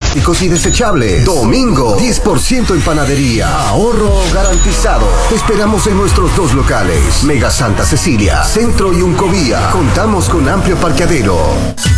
plásticos y desechables. Domingo, 10% en panadería. Ahorro garantizado. Te esperamos en nuestros dos locales. Mega Santa Cecilia, Centro y Uncovía. Contamos con amplio parqueadero.